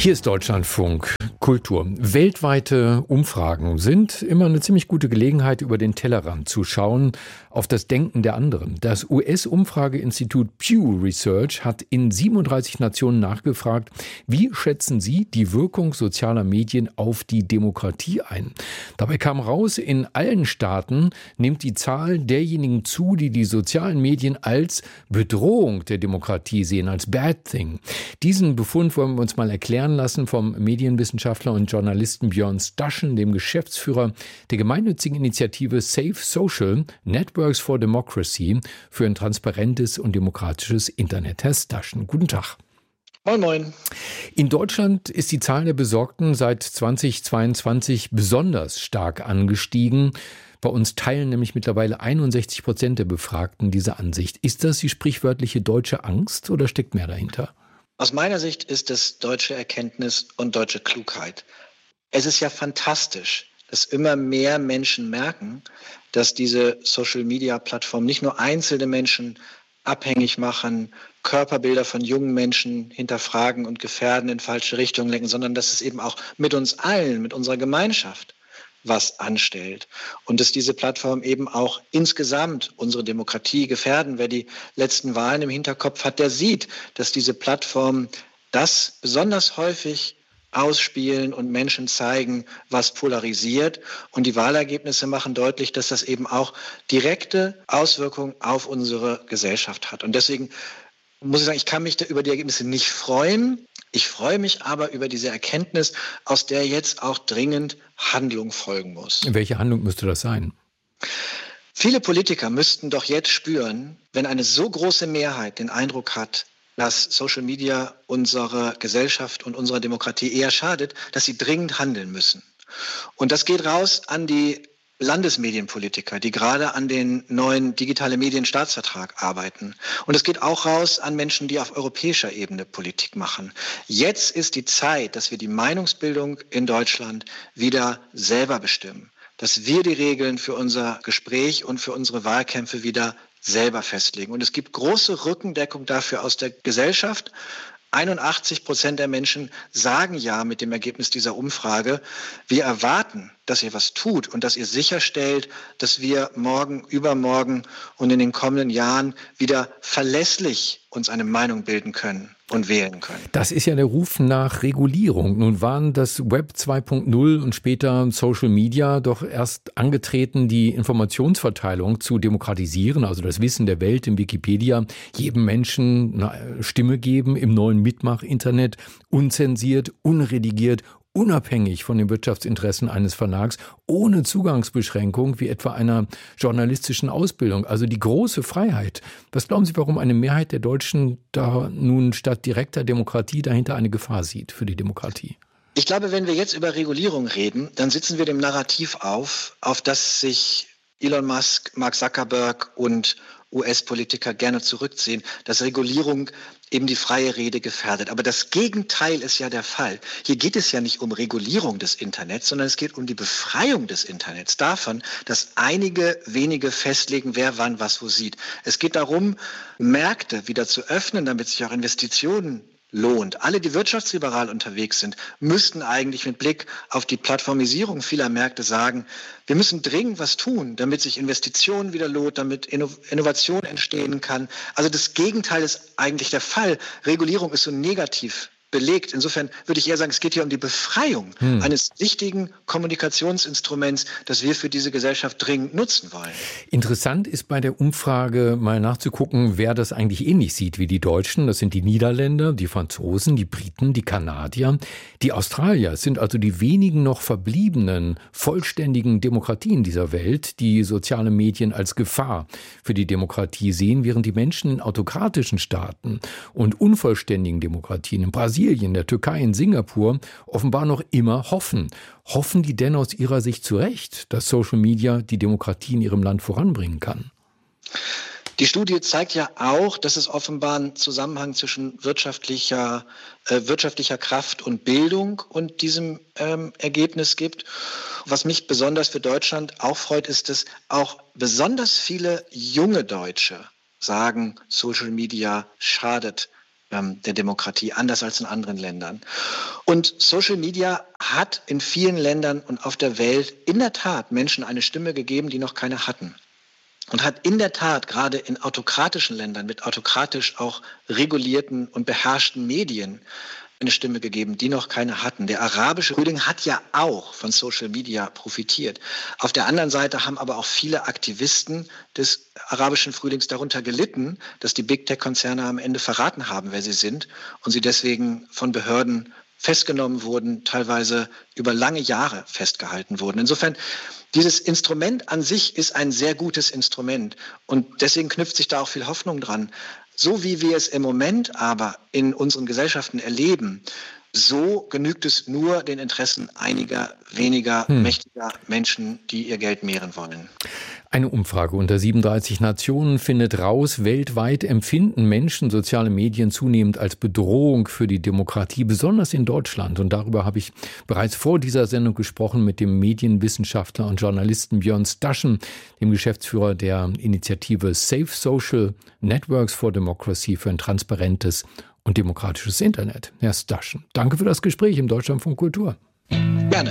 Hier ist Deutschlandfunk Kultur. Weltweite Umfragen sind immer eine ziemlich gute Gelegenheit, über den Tellerrand zu schauen, auf das Denken der anderen. Das US-Umfrageinstitut Pew Research hat in 37 Nationen nachgefragt, wie schätzen Sie die Wirkung sozialer Medien auf die Demokratie ein? Dabei kam raus, in allen Staaten nimmt die Zahl derjenigen zu, die die sozialen Medien als Bedrohung der Demokratie sehen, als Bad Thing. Diesen Befund wollen wir uns mal erklären lassen vom Medienwissenschaftler und Journalisten Björn Staschen, dem Geschäftsführer der gemeinnützigen Initiative Safe Social Networks for Democracy für ein transparentes und demokratisches Internet. Herr Staschen, guten Tag. Moin, moin. In Deutschland ist die Zahl der Besorgten seit 2022 besonders stark angestiegen. Bei uns teilen nämlich mittlerweile 61% der Befragten diese Ansicht. Ist das die sprichwörtliche deutsche Angst oder steckt mehr dahinter? Aus meiner Sicht ist es deutsche Erkenntnis und deutsche Klugheit. Es ist ja fantastisch, dass immer mehr Menschen merken, dass diese Social-Media-Plattformen nicht nur einzelne Menschen abhängig machen, Körperbilder von jungen Menschen hinterfragen und gefährden, in falsche Richtungen lenken, sondern dass es eben auch mit uns allen, mit unserer Gemeinschaft was anstellt. Und dass diese Plattformen eben auch insgesamt unsere Demokratie gefährden. Wer die letzten Wahlen im Hinterkopf hat, der sieht, dass diese Plattformen das besonders häufig ausspielen und Menschen zeigen, was polarisiert. Und die Wahlergebnisse machen deutlich, dass das eben auch direkte Auswirkungen auf unsere Gesellschaft hat. Und deswegen muss ich sagen, ich kann mich da über die Ergebnisse nicht freuen. Ich freue mich aber über diese Erkenntnis, aus der jetzt auch dringend Handlung folgen muss. Welche Handlung müsste das sein? Viele Politiker müssten doch jetzt spüren, wenn eine so große Mehrheit den Eindruck hat, dass Social Media unserer Gesellschaft und unserer Demokratie eher schadet, dass sie dringend handeln müssen. Und das geht raus an die Landesmedienpolitiker, die gerade an den neuen digitale Medienstaatsvertrag arbeiten. Und es geht auch raus an Menschen, die auf europäischer Ebene Politik machen. Jetzt ist die Zeit, dass wir die Meinungsbildung in Deutschland wieder selber bestimmen. Dass wir die Regeln für unser Gespräch und für unsere Wahlkämpfe wieder selber festlegen. Und es gibt große Rückendeckung dafür aus der Gesellschaft. 81% der Menschen sagen ja mit dem Ergebnis dieser Umfrage, wir erwarten, dass ihr was tut und dass ihr sicherstellt, dass wir morgen, übermorgen und in den kommenden Jahren wieder verlässlich uns eine Meinung bilden können und wählen können. Das ist ja der Ruf nach Regulierung. Nun waren das Web 2.0 und später Social Media doch erst angetreten, die Informationsverteilung zu demokratisieren, also das Wissen der Welt in Wikipedia, jedem Menschen eine Stimme geben im neuen Mitmach-Internet, unzensiert, unredigiert, unabhängig von den Wirtschaftsinteressen eines Verlags, ohne Zugangsbeschränkung wie etwa einer journalistischen Ausbildung. Also die große Freiheit. Was glauben Sie, warum eine Mehrheit der Deutschen da nun statt direkter Demokratie dahinter eine Gefahr sieht für die Demokratie? Ich glaube, wenn wir jetzt über Regulierung reden, dann sitzen wir dem Narrativ auf das sich Elon Musk, Mark Zuckerberg und US-Politiker gerne zurückziehen, dass Regulierung eben die freie Rede gefährdet. Aber das Gegenteil ist ja der Fall. Hier geht es ja nicht um Regulierung des Internets, sondern es geht um die Befreiung des Internets davon, dass einige wenige festlegen, wer wann was wo sieht. Es geht darum, Märkte wieder zu öffnen, damit sich auch Investitionen lohnt. Alle, die wirtschaftsliberal unterwegs sind, müssten eigentlich mit Blick auf die Plattformisierung vieler Märkte sagen, wir müssen dringend was tun, damit sich Investitionen wieder lohnt, damit Innovation entstehen kann. Also das Gegenteil ist eigentlich der Fall. Regulierung ist so negativ belegt. Insofern würde ich eher sagen, es geht hier um die Befreiung eines wichtigen Kommunikationsinstruments, das wir für diese Gesellschaft dringend nutzen wollen. Interessant ist bei der Umfrage mal nachzugucken, wer das eigentlich ähnlich sieht wie die Deutschen. Das sind die Niederländer, die Franzosen, die Briten, die Kanadier. Die Australier sind also die wenigen noch verbliebenen, vollständigen Demokratien dieser Welt, die soziale Medien als Gefahr für die Demokratie sehen, während die Menschen in autokratischen Staaten und unvollständigen Demokratien in Brasilien, in der Türkei, in Singapur offenbar noch immer hoffen. Hoffen die denn aus ihrer Sicht zu Recht, dass Social Media die Demokratie in ihrem Land voranbringen kann? Die Studie zeigt ja auch, dass es offenbar einen Zusammenhang zwischen wirtschaftlicher Kraft und Bildung und diesem Ergebnis gibt. Was mich besonders für Deutschland auch freut, ist, dass auch besonders viele junge Deutsche sagen, Social Media schadet der Demokratie, anders als in anderen Ländern. Und Social Media hat in vielen Ländern und auf der Welt in der Tat Menschen eine Stimme gegeben, die noch keine hatten. Und hat in der Tat gerade in autokratischen Ländern mit autokratisch auch regulierten und beherrschten Medien eine Stimme gegeben, die noch keine hatten. Der arabische Frühling hat ja auch von Social Media profitiert. Auf der anderen Seite haben aber auch viele Aktivisten des arabischen Frühlings darunter gelitten, dass die Big Tech-Konzerne am Ende verraten haben, wer sie sind und sie deswegen von Behörden festgenommen wurden, teilweise über lange Jahre festgehalten wurden. Insofern, dieses Instrument an sich ist ein sehr gutes Instrument und deswegen knüpft sich da auch viel Hoffnung dran. So wie wir es im Moment aber in unseren Gesellschaften erleben, so genügt es nur den Interessen einiger weniger mächtiger Menschen, die ihr Geld mehren wollen. Eine Umfrage unter 37 Nationen findet raus, weltweit empfinden Menschen soziale Medien zunehmend als Bedrohung für die Demokratie, besonders in Deutschland. Und darüber habe ich bereits vor dieser Sendung gesprochen mit dem Medienwissenschaftler und Journalisten Björn Staschen, dem Geschäftsführer der Initiative Safe Social Networks for Democracy für ein transparentes und demokratisches Internet. Herr Staschen, danke für das Gespräch im Deutschlandfunk Kultur. Gerne.